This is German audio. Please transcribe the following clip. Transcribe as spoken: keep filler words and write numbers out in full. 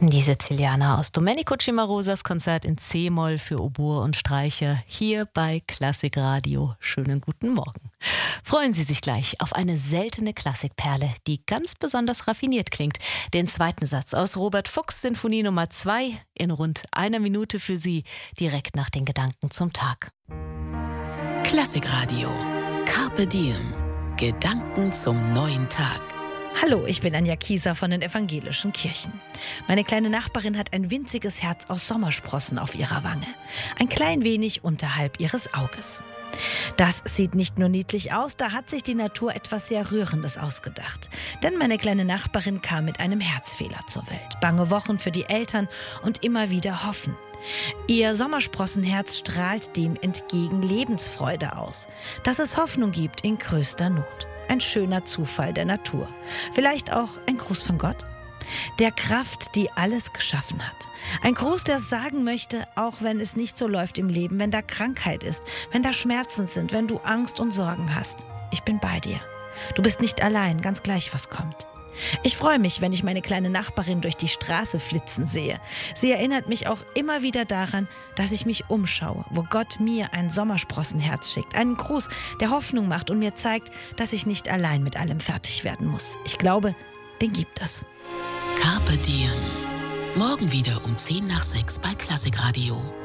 Die Sizilianer aus Domenico Cimarosas Konzert in C-Moll für Oboe und Streicher hier bei Klassikradio. Schönen guten Morgen. Freuen Sie sich gleich auf eine seltene Klassikperle, die ganz besonders raffiniert klingt. Den zweiten Satz aus Robert Fuchs Sinfonie Nummer zwei in rund einer Minute für Sie, direkt nach den Gedanken zum Tag. Klassikradio. Carpe Diem. Gedanken zum neuen Tag. Hallo, ich bin Anja Kieser von den Evangelischen Kirchen. Meine kleine Nachbarin hat ein winziges Herz aus Sommersprossen auf ihrer Wange. Ein klein wenig unterhalb ihres Auges. Das sieht nicht nur niedlich aus, da hat sich die Natur etwas sehr Rührendes ausgedacht. Denn meine kleine Nachbarin kam mit einem Herzfehler zur Welt. Bange Wochen für die Eltern und immer wieder Hoffen. Ihr Sommersprossenherz strahlt dem entgegen Lebensfreude aus, dass es Hoffnung gibt in größter Not. Ein schöner Zufall der Natur. Vielleicht auch ein Gruß von Gott? Der Kraft, die alles geschaffen hat. Ein Gruß, der sagen möchte, auch wenn es nicht so läuft im Leben, wenn da Krankheit ist, wenn da Schmerzen sind, wenn du Angst und Sorgen hast. Ich bin bei dir. Du bist nicht allein, ganz gleich, was kommt. Ich freue mich, wenn ich meine kleine Nachbarin durch die Straße flitzen sehe. Sie erinnert mich auch immer wieder daran, dass ich mich umschaue, wo Gott mir ein Sommersprossenherz schickt. Einen Gruß, der Hoffnung macht und mir zeigt, dass ich nicht allein mit allem fertig werden muss. Ich glaube, den gibt es. Carpe Diem. Morgen wieder um zehn nach sechs bei Klassikradio.